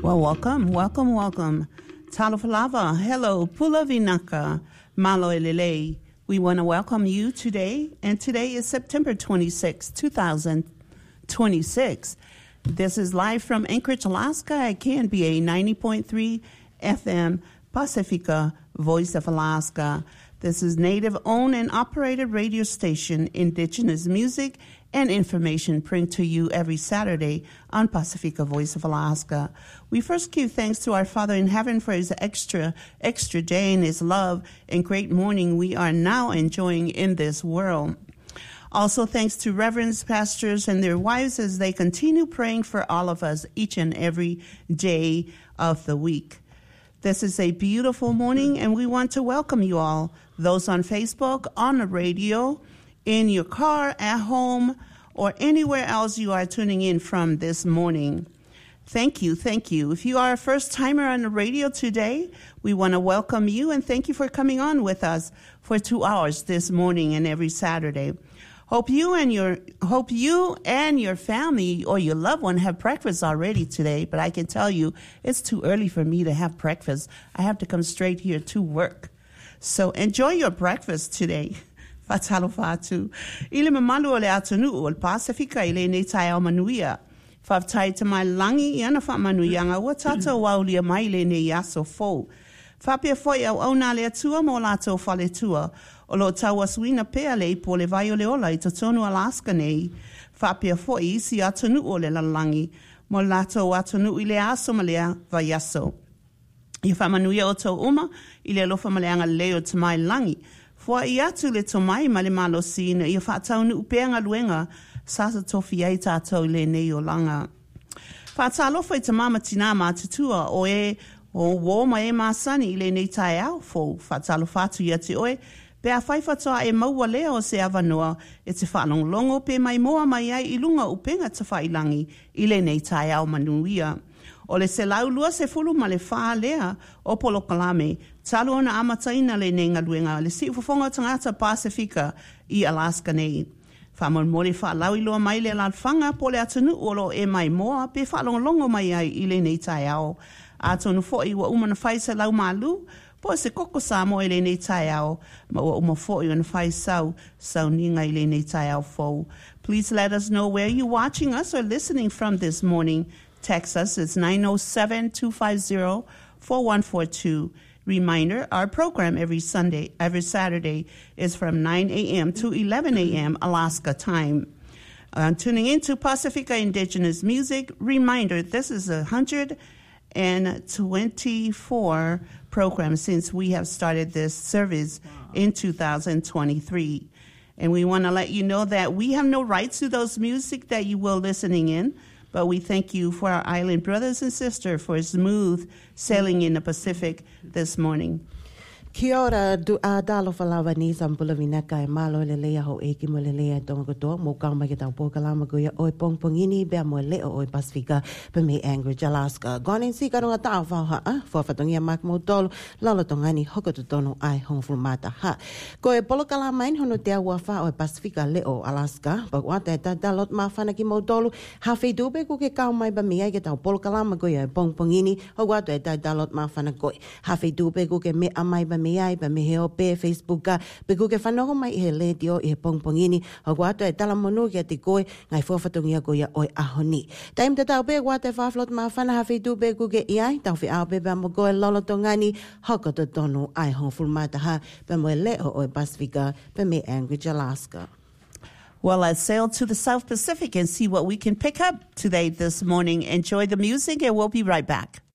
Well, welcome. Talofalava, hello, Pula Vinaka, Malo Elele. We want to welcome you today, and today is September 26, 2026. This is live from Anchorage, Alaska at KNBA 90.3 FM, Pacifica, Voice of Alaska. This is Native-owned and operated radio station, indigenous music and information bring to you every Saturday on Pacifica Voice of Alaska. We first give thanks to our Father in Heaven for his extra day and his love and great morning we are now enjoying in this world. Also thanks to reverends, pastors, and their wives as they continue praying for all of us each and every day of the week. This is a beautiful morning, and we want to welcome you all, those on Facebook, on the radio, in your car, at home, or anywhere else you are tuning in from this morning. Thank you. If you are a first-timer on the radio today, we want to welcome you and thank you for coming on with us for 2 hours this morning and every Saturday. Hope you and your family or your loved one have breakfast already today, but I can tell you it's too early for me to have breakfast. I have to come straight here to work. So enjoy your breakfast today. Fatalo fatu. Ile mamalu ole atunu ol Pacifica ile ne tai au manuia. Faftai te mai langi iana fa manuyanga wa tata waulia mai le ne yaso fo. Fapia foi au ona le atua mo lato fale tua. O lo tawa suina pea le po le vai ole ola I totonu Alaska nei. Fapia foi si atunu ole la langi. Mo lato atunu ile aso malea va yaso. I fa manuia o to uma ile lo fa maleanga leo te mai langi. Fua I atu le tomai ma le malo sina I whaatau nu upeanga luenga sasa tofi ai tātou le nei o langa. Whaatalofa I te mama tina ma tutua o wo ma masani I le nei tai au fo. Whaatalofa atu I ati oe pea whaiwhatoa maua lea o se avanoa te whaalonglongo pe mai moa mai ai I lunga upenga te whailangi I le nei tai au manuia. O le se laulua se fulu ma le wha lea o polo kalame, talo ona amataina le nenga luenga, le si ufafonga tangata Pacifica I Alaska nei. Whamon mole wha lau iloa mai le lalwhanga po le atanu olo mai moa, pe whalonglongo mai ai I le nei tai ao. Atonu foi wa umana whai se lau malu, po se koko sa mo I le nei tai ao, ma wa uma foi wana whai sau ninga I le nei tai ao fo. Please let us know where you're watching us or listening from this morning. Text us, it's 907-250-4142. Reminder, our program every Saturday is from 9 a.m. to 11 a.m. Alaska time. Tuning into Pacifica Indigenous Music. Reminder, this is 124 program since we have started this service in 2023. And we want to let you know that we have no rights to those music that you will listening in. But we thank you for our island brothers and sisters for smooth sailing in the Pacific this morning. Kia ora, dalo whalawa ni sampula vinaka e malo le lea ho eki mo le lea tonga kotoa mo kauma ke tau pōkalama kuia oi pongpongini bea mo leo oi Pasifika pe me Anchorage, Alaska. Gone in si karunga tau whauha whawhatongia mak mo tolu lalo tongani hoko tutono ai hongfu mata ha. Ko e polokalama in hono te awa wha oi Pasifika leo Alaska. Pag wata e tatalot ma whana ki mo tolu hawhi dupe ku ke kaumai ba mi ai ke tau polokalama kuia oi pongpongini o wata e tatalot ma whana koi. Hawhi dupe ku ke me amai ba me ai pa me heo pe Facebook ka pe ku ke whanoko mai he le dio I he pongpongini o wata e tala monu ki ati koe ngai whawhatongia ko ia oi ahoni. Taim te tau pe wata e whawhlot ma whana hawhi tu pe ku ke iai tau whi au pe pa mo koe lolo tongani hoko to tonu ai hongful mata ha pe mo le o oi Pasifika pe me Anchorage, Alaska. Well, let's sail to the South Pacific and see what we can pick up today this morning. Enjoy the music and we'll be right back.